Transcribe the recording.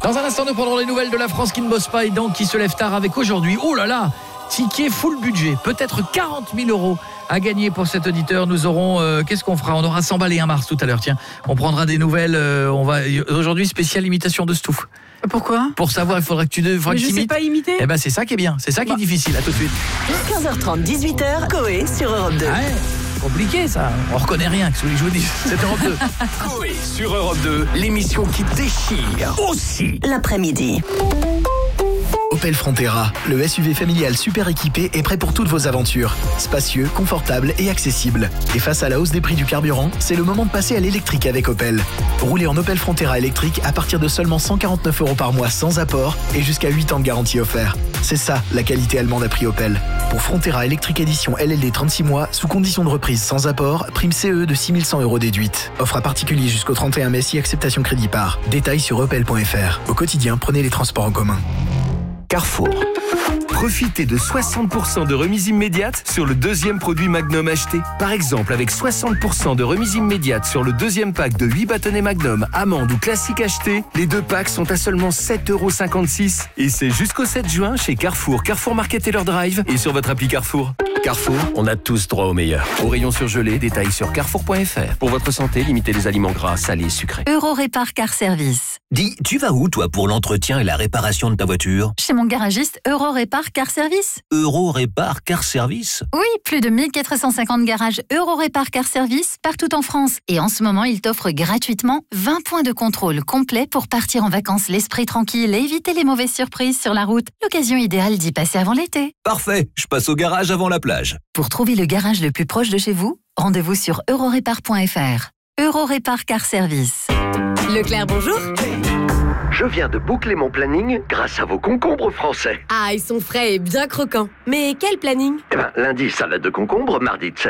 Dans un instant, nous prendrons les nouvelles de la France qui ne bosse pas et donc qui se lève tard avec aujourd'hui. Oh là là, ticket full budget, peut-être 40 000 € à gagner pour cet auditeur. Nous aurons, qu'est-ce qu'on fera ? On aura 100 balles et un Mars tout à l'heure. Tiens, on prendra des nouvelles. Aujourd'hui, spéciale imitation de Stouff. Pourquoi ? Pour savoir, il faudrait que tu Mais je sais pas imiter. Eh ben, c'est ça qui est bien, c'est ça qui est difficile. À tout de suite. 15h30, 18h, Coé sur Europe 2. Ouais, compliqué ça. On reconnaît rien, que ce que je vous dis. C'est Europe 2. Coé sur Europe 2, l'émission qui déchire aussi L'après-midi. Opel Frontera, le SUV familial super équipé est prêt pour toutes vos aventures. Spacieux, confortable et accessible. Et face à la hausse des prix du carburant, c'est le moment de passer à l'électrique avec Opel. Roulez en Opel Frontera électrique à partir de seulement 149 € par mois sans apport et jusqu'à 8 ans de garantie offert. C'est ça, la qualité allemande à prix Opel. Pour Frontera électrique édition LLD 36 mois, sous condition de reprise sans apport, prime CE de 6 100 € déduite. Offre à particulier jusqu'au 31 mai si acceptation crédit par. Détails sur opel.fr. Au quotidien, prenez les transports en commun. Carrefour. Profitez de 60% de remise immédiate sur le deuxième produit Magnum acheté. Par exemple, avec 60% de remise immédiate sur le deuxième pack de 8 bâtonnets Magnum, amande ou classique acheté, les deux packs sont à seulement 7,56 €. Et c'est jusqu'au 7 juin chez Carrefour, Carrefour Market et leur drive et sur votre appli Carrefour. Carrefour, on a tous droit au meilleur. Au rayon surgelé, détails sur carrefour.fr. Pour votre santé, limitez les aliments gras, salés, sucrés. Eurorépar Car Service. Dis, tu vas où toi pour l'entretien et la réparation de ta voiture ? Chez mon garagiste Eurorépar Car Service. Eurorépar Car Service ? Oui, plus de 1450 garages Eurorépar Car Service partout en France. Et en ce moment, il t'offre gratuitement 20 points de contrôle complet pour partir en vacances l'esprit tranquille et éviter les mauvaises surprises sur la route. L'occasion idéale d'y passer avant l'été. Parfait, je passe au garage avant la plage. Pour trouver le garage le plus proche de chez vous, rendez-vous sur eurorépar.fr. Eurorépar Car Service. Leclerc, bonjour. Je viens de boucler mon planning grâce à vos concombres français. Ah, ils sont frais et bien croquants. Mais quel planning ? Lundi, salade de concombre, mardi,